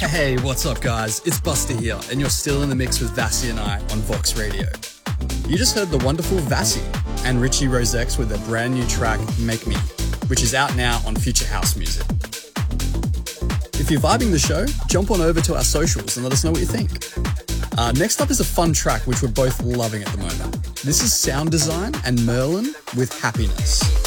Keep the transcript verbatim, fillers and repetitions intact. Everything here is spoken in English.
Hey, what's up guys? It's Buster here, and you're still in the mix with Vassy and I on Vox Radio. You just heard the wonderful Vassy and Richie Rosex with their brand new track, Make Me, which is out now on Future House Music. If you're vibing the show, jump on over to our socials and let us know what you think. Uh, next up is a fun track which we're both loving at the moment. This is Sound Design and Merlin with Happiness.